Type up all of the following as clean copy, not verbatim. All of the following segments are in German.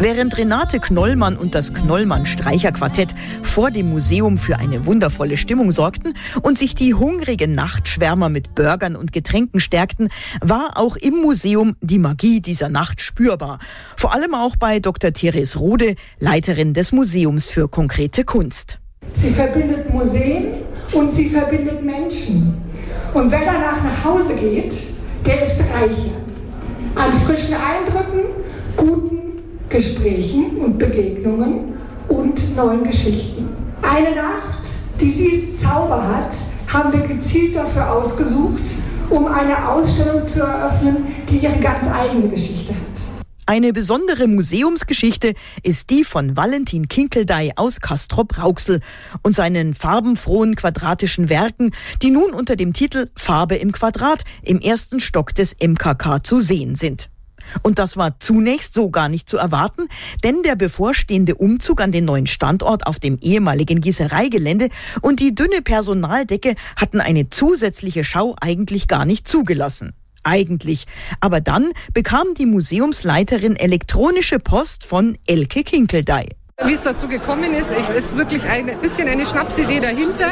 Während Renate Knollmann und das Knollmann-Streicherquartett vor dem Museum für eine wundervolle Stimmung sorgten und sich die hungrigen Nachtschwärmer mit Burgern und Getränken stärkten, war auch im Museum die Magie dieser Nacht spürbar. Vor allem auch bei Dr. Therese Rode, Leiterin des Museums für konkrete Kunst. Sie verbindet Museen und sie verbindet Menschen. Und wer danach nach Hause geht, der ist reicher. An frischen Eindrücken, guten Gesprächen und Begegnungen und neuen Geschichten. Eine Nacht, die diesen Zauber hat, haben wir gezielt dafür ausgesucht, um eine Ausstellung zu eröffnen, die ihre ganz eigene Geschichte hat. Eine besondere Museumsgeschichte ist die von Valentin Kinkeldey aus Castrop-Rauxel und seinen farbenfrohen quadratischen Werken, die nun unter dem Titel Farbe im Quadrat im ersten Stock des MKK zu sehen sind. Und das war zunächst so gar nicht zu erwarten, denn der bevorstehende Umzug an den neuen Standort auf dem ehemaligen Gießereigelände und die dünne Personaldecke hatten eine zusätzliche Schau eigentlich gar nicht zugelassen. Eigentlich. Aber dann bekam die Museumsleiterin elektronische Post von Elke Kinkeldey. Wie es dazu gekommen ist wirklich ein bisschen eine Schnapsidee dahinter.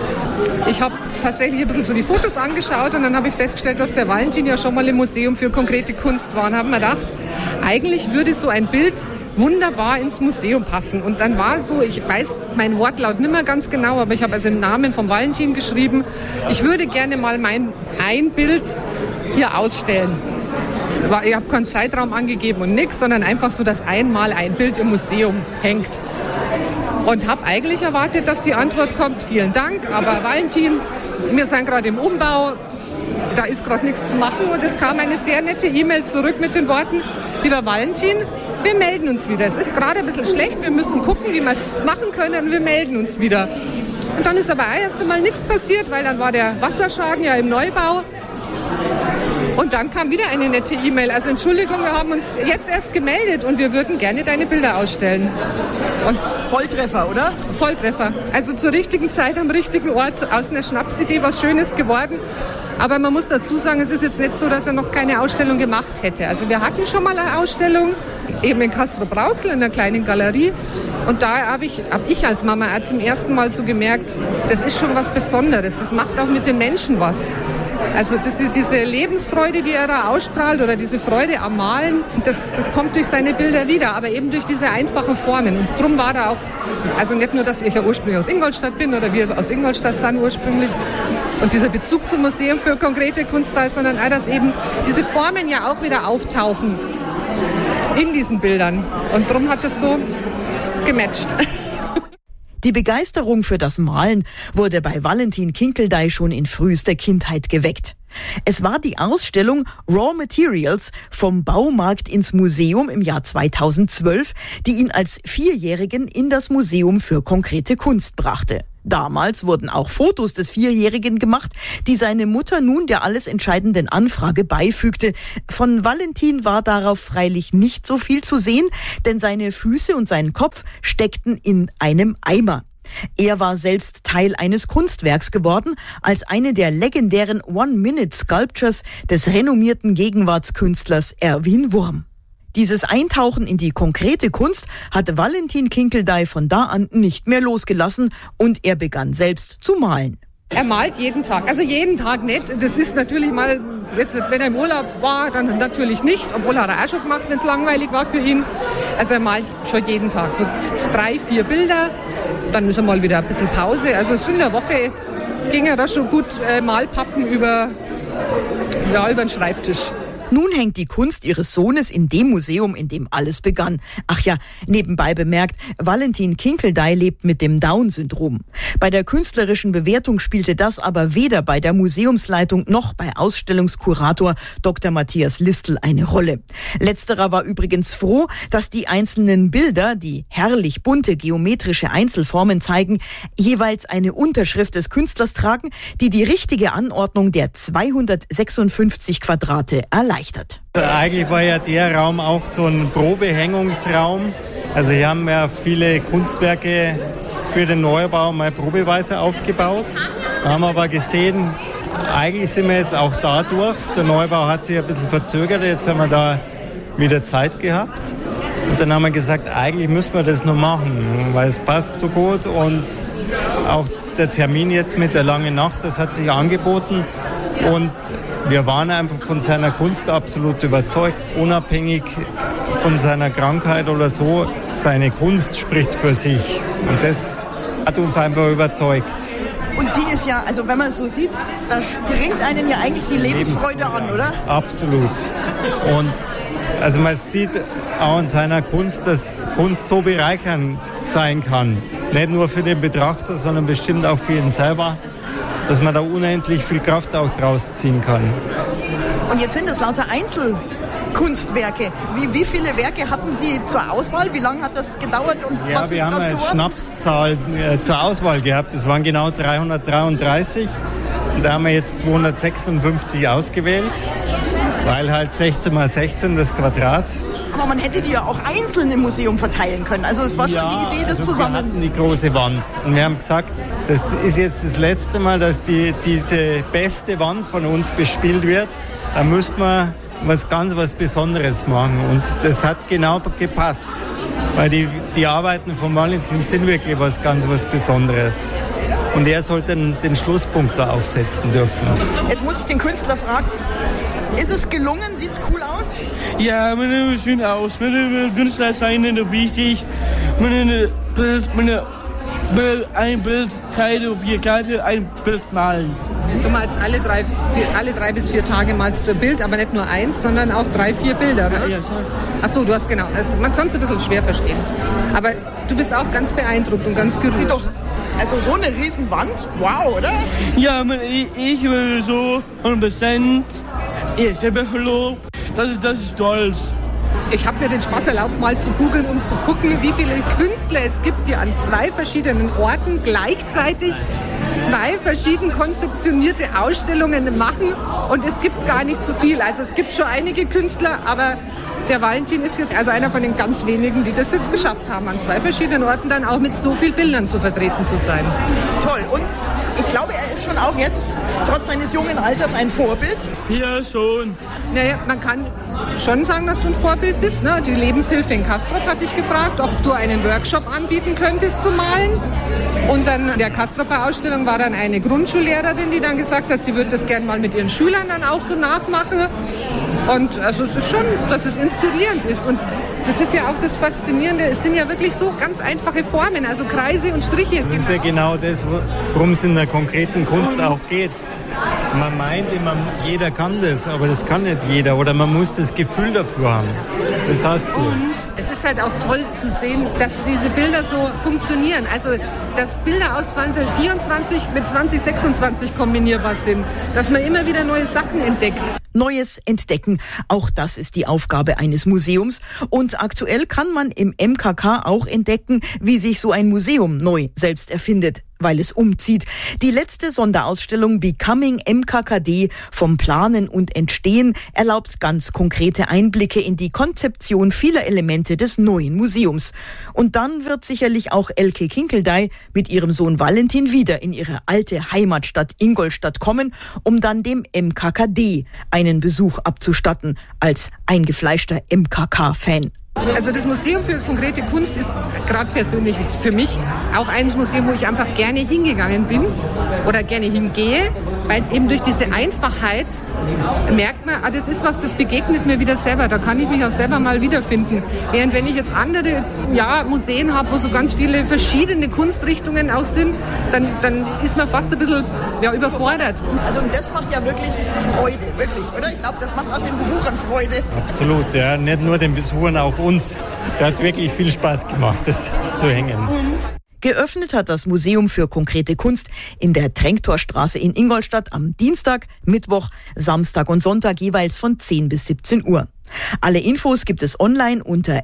Ich habe tatsächlich ein bisschen so die Fotos angeschaut und dann habe ich festgestellt, dass der Valentin ja schon mal im Museum für konkrete Kunst war und habe mir gedacht, eigentlich würde so ein Bild wunderbar ins Museum passen. Und dann war so, ich weiß mein Wortlaut nicht mehr ganz genau, aber ich habe also im Namen von Valentin geschrieben, ich würde gerne mal ein Bild hier ausstellen. Ich habe keinen Zeitraum angegeben und nichts, sondern einfach so, dass einmal ein Bild im Museum hängt. Und habe eigentlich erwartet, dass die Antwort kommt, vielen Dank, aber Valentin, wir sind gerade im Umbau, da ist gerade nichts zu machen. Und es kam eine sehr nette E-Mail zurück mit den Worten, lieber Valentin, wir melden uns wieder. Es ist gerade ein bisschen schlecht, wir müssen gucken, wie wir es machen können und wir melden uns wieder. Und dann ist aber erst einmal nichts passiert, weil dann war der Wasserschaden ja im Neubau. Und dann kam wieder eine nette E-Mail. Also Entschuldigung, wir haben uns jetzt erst gemeldet und wir würden gerne deine Bilder ausstellen. Und Volltreffer, oder? Volltreffer. Also zur richtigen Zeit am richtigen Ort. Aus einer Schnapsidee was Schönes geworden. Aber man muss dazu sagen, es ist jetzt nicht so, dass er noch keine Ausstellung gemacht hätte. Also wir hatten schon mal eine Ausstellung, eben in Castrop-Rauxel in einer kleinen Galerie. Und da hab ich als Mama auch zum ersten Mal so gemerkt, das ist schon was Besonderes. Das macht auch mit den Menschen was. Also diese Lebensfreude, die er da ausstrahlt oder diese Freude am Malen, das kommt durch seine Bilder wieder, aber eben durch diese einfachen Formen. Und drum war da auch, also nicht nur, dass ich ja ursprünglich aus Ingolstadt bin oder wir aus Ingolstadt sind ursprünglich und dieser Bezug zum Museum für konkrete Kunst da ist, sondern auch, dass eben diese Formen ja auch wieder auftauchen in diesen Bildern. Und drum hat das so gematcht. Die Begeisterung für das Malen wurde bei Valentin Kinkeldey schon in frühester Kindheit geweckt. Es war die Ausstellung Raw Materials vom Baumarkt ins Museum im Jahr 2012, die ihn als Vierjährigen in das Museum für konkrete Kunst brachte. Damals wurden auch Fotos des Vierjährigen gemacht, die seine Mutter nun der alles entscheidenden Anfrage beifügte. Von Valentin war darauf freilich nicht so viel zu sehen, denn seine Füße und sein Kopf steckten in einem Eimer. Er war selbst Teil eines Kunstwerks geworden, als eine der legendären One-Minute-Sculptures des renommierten Gegenwartskünstlers Erwin Wurm. Dieses Eintauchen in die konkrete Kunst hatte Valentin Kinkeldey von da an nicht mehr losgelassen und er begann selbst zu malen. Er malt jeden Tag, also jeden Tag nicht. Das ist natürlich mal, jetzt, wenn er im Urlaub war, dann natürlich nicht, obwohl er auch schon gemacht, wenn es langweilig war für ihn. Also er malt schon jeden Tag, so 3, 4 Bilder, dann ist er mal wieder ein bisschen Pause. Also in der Woche ging er da schon gut Malpappen über den Schreibtisch. Nun hängt die Kunst ihres Sohnes in dem Museum, in dem alles begann. Ach ja, nebenbei bemerkt, Valentin Kinkeldey lebt mit dem Down-Syndrom. Bei der künstlerischen Bewertung spielte das aber weder bei der Museumsleitung noch bei Ausstellungskurator Dr. Matthias Listel eine Rolle. Letzterer war übrigens froh, dass die einzelnen Bilder, die herrlich bunte geometrische Einzelformen zeigen, jeweils eine Unterschrift des Künstlers tragen, die die richtige Anordnung der 256 Quadrate erleichtert. Eigentlich war ja der Raum auch so ein Probehängungsraum. Also hier haben wir viele Kunstwerke für den Neubau mal probeweise aufgebaut. Da haben wir aber gesehen, eigentlich sind wir jetzt auch da durch. Der Neubau hat sich ein bisschen verzögert, jetzt haben wir da wieder Zeit gehabt. Und dann haben wir gesagt, eigentlich müssen wir das noch machen, weil es passt so gut und auch der Termin jetzt mit der langen Nacht, das hat sich angeboten und wir waren einfach von seiner Kunst absolut überzeugt, unabhängig von seiner Krankheit oder so. Seine Kunst spricht für sich und das hat uns einfach überzeugt. Und die ist ja, also wenn man es so sieht, da springt einen ja eigentlich die Lebensfreude an, oder? Absolut. Und also man sieht auch in seiner Kunst, dass Kunst so bereichernd sein kann. Nicht nur für den Betrachter, sondern bestimmt auch für ihn selber, dass man da unendlich viel Kraft auch draus ziehen kann. Und jetzt sind es lauter Einzelkunstwerke. Wie viele Werke hatten Sie zur Auswahl? Wie lange hat das gedauert und ja, was ist draus geworden? wir haben eine Schnapszahl zur Auswahl gehabt. Das waren genau 333. Und da haben wir jetzt 256 ausgewählt, weil halt 16 mal 16 das Quadrat. Aber man hätte die ja auch einzeln im Museum verteilen können. Also es war schon die Idee, das zusammen... Wir hatten die große Wand und wir haben gesagt, das ist jetzt das letzte Mal, dass diese beste Wand von uns bespielt wird. Da müsste man was Besonderes machen und das hat genau gepasst. Weil die Arbeiten von Valentin sind wirklich was Besonderes. Und er sollte den Schlusspunkt da auch setzen dürfen. Jetzt muss ich den Künstler fragen, ist es gelungen? Sieht es cool aus? Ja, meine schön aus. Meine Künstler sein wichtig. Ein Bild, Kreide, vier Karte, ein Bild malen. Du malst alle drei bis vier Tage malst du ein Bild, aber nicht nur eins, sondern auch 3, 4 Bilder, ne? Ja, Ach so, du hast genau. Also man kann es ein bisschen schwer verstehen. Aber du bist auch ganz beeindruckt und ganz gerührt. Sieh doch, also so eine Riesenwand, wow, oder? Ja, ich will so 100%. Ich selber hallo. Das ist stolz. Ich habe mir den Spaß erlaubt, mal zu googeln, um zu gucken, wie viele Künstler es gibt, die an 2 verschiedenen Orten gleichzeitig 2 verschieden konzeptionierte Ausstellungen machen. Und es gibt gar nicht so viel. Also es gibt schon einige Künstler, aber der Valentin ist jetzt also einer von den ganz wenigen, die das jetzt geschafft haben, an 2 verschiedenen Orten dann auch mit so vielen Bildern zu vertreten zu sein. Toll. Und ich glaube, er ist schon auch jetzt, trotz seines jungen Alters, ein Vorbild. Ja, schon. Naja, man kann schon sagen, dass du ein Vorbild bist. Ne? Die Lebenshilfe in Castrop hat dich gefragt, ob du einen Workshop anbieten könntest zu malen. Und dann in der Castroper Ausstellung war dann eine Grundschullehrerin, die dann gesagt hat, sie würde das gerne mal mit ihren Schülern dann auch so nachmachen. Und also es ist schon, dass es inspirierend ist. Und das ist ja auch das Faszinierende. Es sind ja wirklich so ganz einfache Formen, also Kreise und Striche. Das ist ja genau das, worum es in der konkreten Kunst auch geht. Man meint immer, jeder kann das, aber das kann nicht jeder. Oder man muss das Gefühl dafür haben. Das hast du. Und es ist halt auch toll zu sehen, dass diese Bilder so funktionieren. Also, dass Bilder aus 2024 mit 2026 kombinierbar sind. Dass man immer wieder neue Sachen entdeckt. Neues entdecken, auch das ist die Aufgabe eines Museums. Und aktuell kann man im MKK auch entdecken, wie sich so ein Museum neu selbst erfindet, weil es umzieht. Die letzte Sonderausstellung Becoming MKKD vom Planen und Entstehen erlaubt ganz konkrete Einblicke in die Konzeption vieler Elemente des neuen Museums. Und dann wird sicherlich auch Elke Kinkeldey mit ihrem Sohn Valentin wieder in ihre alte Heimatstadt Ingolstadt kommen, um dann dem MKKD einen Besuch abzustatten, als eingefleischter MKK-Fan. Also das Museum für konkrete Kunst ist gerade persönlich für mich auch ein Museum, wo ich einfach gerne hingegangen bin oder gerne hingehe, weil es eben durch diese Einfachheit merkt man, das ist was, das begegnet mir wieder selber, da kann ich mich auch selber mal wiederfinden. Während wenn ich jetzt andere Museen habe, wo so ganz viele verschiedene Kunstrichtungen auch sind, dann ist man fast ein bisschen überfordert. Also und das macht ja wirklich Freude, wirklich, oder? Ich glaube, das macht auch den Besuchern Freude. Absolut, ja, nicht nur den Besuchern, auch uns. Es hat wirklich viel Spaß gemacht, das zu hängen. Geöffnet hat das Museum für konkrete Kunst in der Trengtorstraße in Ingolstadt am Dienstag, Mittwoch, Samstag und Sonntag jeweils von 10 bis 17 Uhr. Alle Infos gibt es online unter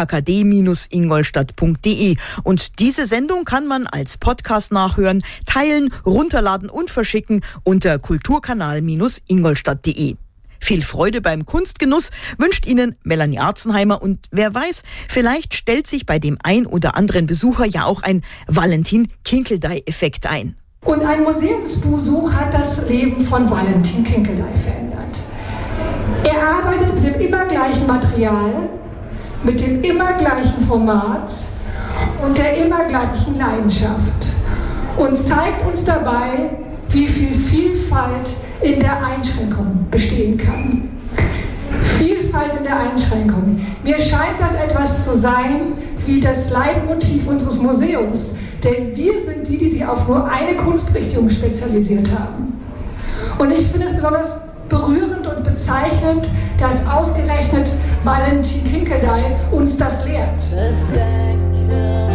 mkkd-ingolstadt.de und diese Sendung kann man als Podcast nachhören, teilen, runterladen und verschicken unter kulturkanal-ingolstadt.de. Viel Freude beim Kunstgenuss wünscht Ihnen Melanie Arzenheimer und wer weiß, vielleicht stellt sich bei dem ein oder anderen Besucher ja auch ein Valentin-Kinkeldey-Effekt ein. Und ein Museumsbesuch hat das Leben von Valentin Kinkeldey verändert. Er arbeitet mit dem immer gleichen Material, mit dem immer gleichen Format und der immer gleichen Leidenschaft und zeigt uns dabei, wie viel Vielfalt in der Einschränkung bestehen kann. Vielfalt in der Einschränkung. Mir scheint das etwas zu sein wie das Leitmotiv unseres Museums, denn wir sind die, die sich auf nur eine Kunstrichtung spezialisiert haben. Und ich finde es besonders berührend und bezeichnend, dass ausgerechnet Valentin Kinkeldey uns das lehrt.